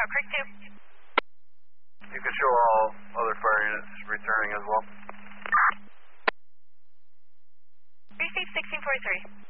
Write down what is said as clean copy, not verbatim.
out, Creek 2. You can show all other fire units returning as well. Receive 1643.